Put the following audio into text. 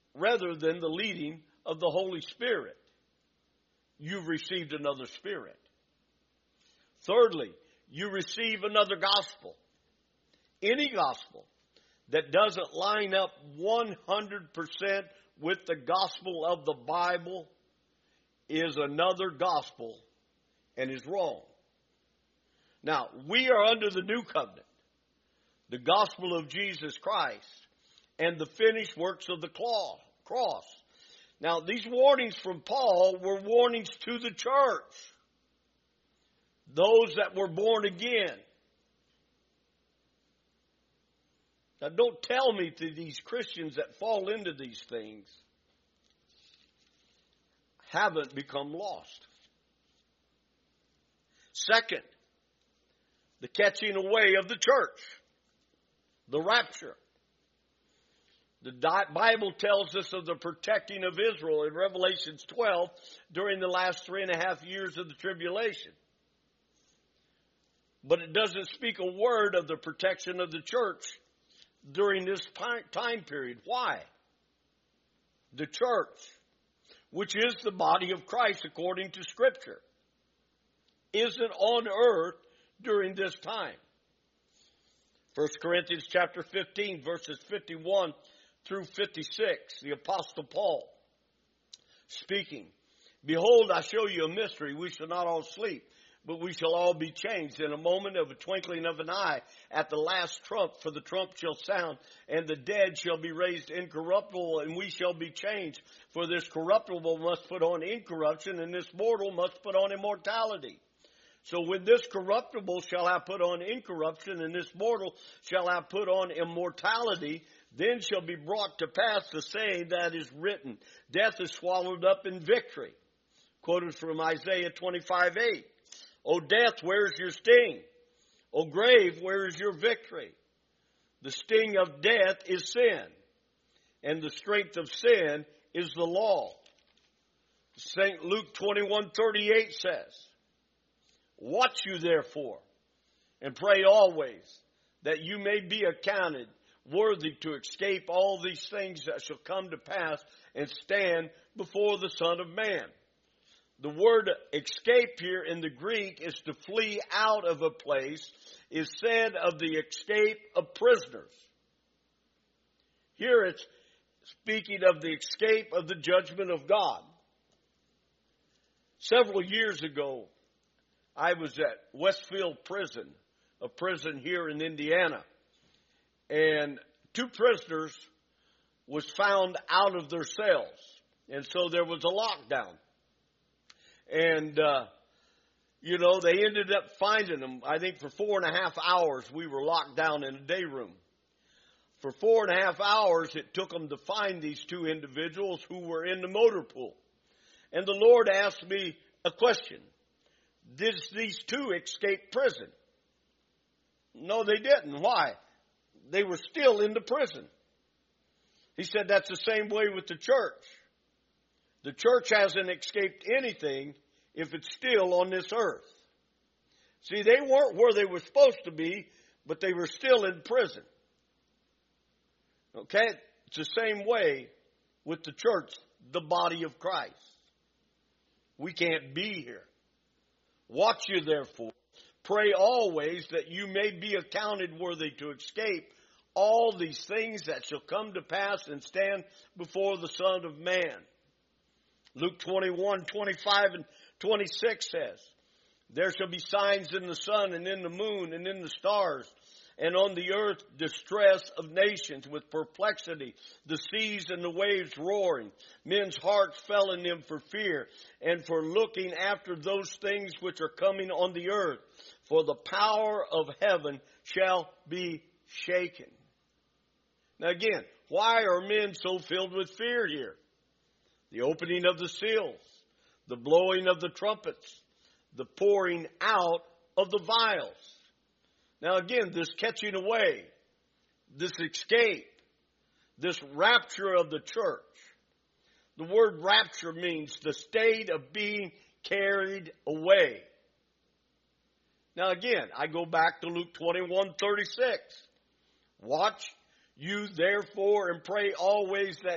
rather than the leading of the Holy Spirit. You've received another spirit. Thirdly, you receive another gospel. Any gospel that doesn't line up 100% with the gospel of the Bible is another gospel and is wrong. Now, we are under the new covenant, the gospel of Jesus Christ, and the finished works of the cross. Now, these warnings from Paul were warnings to the church, those that were born again. Now, don't tell me to these Christians that fall into these things haven't become lost. Second, the catching away of the church, the rapture. The Bible tells us of the protecting of Israel in Revelation 12 during the last 3.5 years of the tribulation. But it doesn't speak a word of the protection of the church during this time period. Why? The church, which is the body of Christ according to Scripture, isn't on earth during this time. 1 Corinthians chapter 15, verses 51 through 56, the Apostle Paul speaking, "Behold, I show you a mystery. We shall not all sleep, but we shall all be changed in a moment of a twinkling of an eye at the last trump, for the trump shall sound, and the dead shall be raised incorruptible, and we shall be changed. For this corruptible must put on incorruption, and this mortal must put on immortality. So when this corruptible shall have put on incorruption, and this mortal shall have put on immortality, then shall be brought to pass the saying that is written, death is swallowed up in victory." Quoted from Isaiah 25:8. "O death, where is your sting? O grave, where is your victory? The sting of death is sin, and the strength of sin is the law." St. Luke 21:38 says, "Watch you therefore, and pray always, that you may be accounted worthy to escape all these things that shall come to pass and stand before the Son of Man." The word escape here in the Greek is to flee out of a place, is said of the escape of prisoners. Here it's speaking of the escape of the judgment of God. Several years ago, I was at Westfield Prison, a prison here in Indiana, and 2 prisoners was found out of their cells, and so there was a lockdown. And, they ended up finding them. I think for 4.5 hours we were locked down in a day room. For 4.5 hours it took them to find these 2 individuals who were in the motor pool. And the Lord asked me a question. Did these 2 escape prison? No, they didn't. Why? They were still in the prison. He said that's the same way with the church. The church hasn't escaped anything if it's still on this earth. See, they weren't where they were supposed to be, but they were still in prison. Okay? It's the same way with the church, the body of Christ. We can't be here. Watch you therefore. Pray always that you may be accounted worthy to escape all these things that shall come to pass and stand before the Son of Man. Luke 21:25 and 26 says, "There shall be signs in the sun and in the moon and in the stars, and on the earth distress of nations with perplexity, the seas and the waves roaring. Men's hearts fell in them for fear, and for looking after those things which are coming on the earth. For the power of heaven shall be shaken." Now again, why are men so filled with fear here? The opening of the seals, the blowing of the trumpets, the pouring out of the vials. Now again, this catching away, this escape, this rapture of the church. The word rapture means the state of being carried away. Now again, I go back to Luke 21:36. "Watch you therefore and pray always that